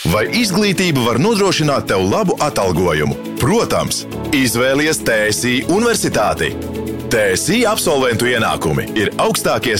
Vai izglītība var nodrošināt tev labu atalgojumu? Protams, izvēlies TSI Universitāti. TSI absolventu ienākumi ir augstākie